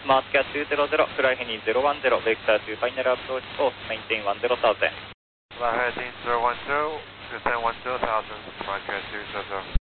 Smart Cat 200, fly heading 010, vector to final approach course, maintain 10,000. Fly heading 010, descend 10,000, Smart Cat 200.